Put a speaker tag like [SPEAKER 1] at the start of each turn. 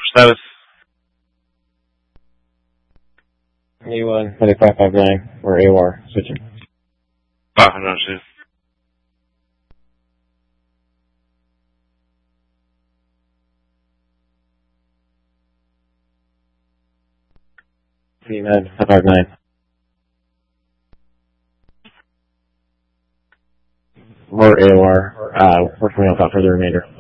[SPEAKER 1] South.
[SPEAKER 2] A1, 7559, or AWAR, switching.
[SPEAKER 1] 502.
[SPEAKER 2] A1, 559. Or AOR, we're coming up for the remainder.